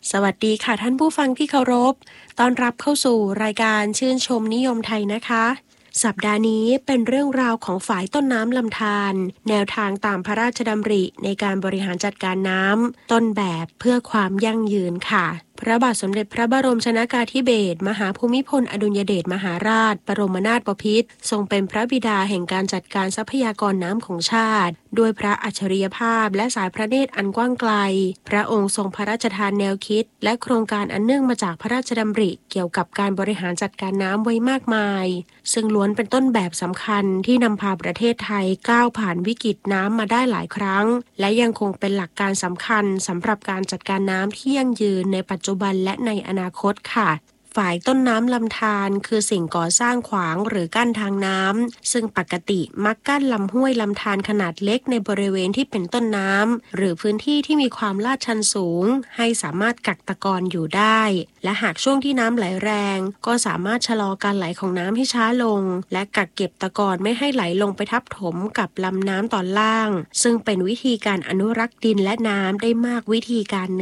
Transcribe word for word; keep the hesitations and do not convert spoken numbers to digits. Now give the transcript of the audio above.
สวัสดีค่ะท่านผู้ฟังที่เคารพต้อนรับเข้าสู่รายการชื่นชมนิยมไทยนะคะสัปดาห์นี้เป็นเรื่องราวของฝายต้นน้ำลำธารแนวทางตามพระราชดำริในการบริหารจัดการน้ำต้นแบบเพื่อความยั่งยืนค่ะพระบาทสมเด็จพระบรมชนกาธิเบศรมหาภูมิพลอดุลยเดชมหาราชบรมนาถบพิตรทรงเป็นพระบิดาแห่งการจัดการทรัพยากรน้ำของชาติด้วยพระอัจฉริยภาพและสายพระเนตรอันกว้างไกลพระองค์ทรงพระราชทานแนวคิดและโครงการอันเนื่องมาจากพระราชดำริเกี่ยวกับการบริหารจัดการน้ำไว้มากมายซึ่งล้วนเป็นต้นแบบสำคัญที่นำพาประเทศไทยก้าวผ่านวิกฤตน้ำมาได้หลายครั้งและยังคงเป็นหลักการสำคัญสำหรับการจัดการน้ำที่ยั่งยืนในปัจจุบันและในอนาคตค่ะฝ่ายต้นน้ำลำธารคือสิ่งก่อสร้างขวางหรือกั้นทางน้ำซึ่งปกติมักกั้นลำห้วยลำธารขนาดเล็กในบริเวณที่เป็นต้นน้ำหรือพื้นที่ที่มีความลาดชันสูงให้สามารถกักตะกอนอยู่ได้และหากช่วงที่น้ำไหลแรงก็สามารถชะลอการไหลของน้ำให้ช้าลงและกักเก็บตะกอนไม่ให้ไหลลงไปทับถมกับลำน้ำตอนล่างซึ่งเป็นวิธีการอนุรักษ์ดินและน้ำได้มากวิธีการ